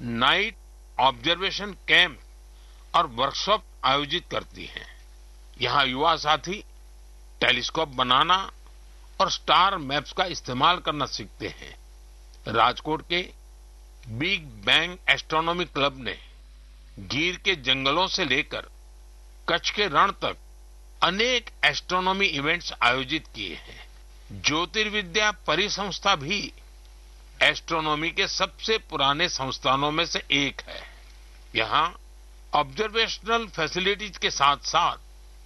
Night observation camp और workshop आयोजित करती है। यहाँ युवा साथी टेलीस्कोप बनाना और स्टार मैप्स का इस्तेमाल करना सीखते हैं। राजकोट के बिग बैंग एस्ट्रोनॉमी क्लब ने गिर के जंगलों से लेकर कच्छ के रण तक अनेक एस्ट्रोनॉमी इवेंट्स आयोजित किए हैं। ज्योतिर्विद्या परिसंस्था भी एस्ट्रोनॉमी के सबसे पुराने संस्थानों में से एक है। यहाँ ऑब्जर्वेशनल फैसिलिटीज के साथ साथ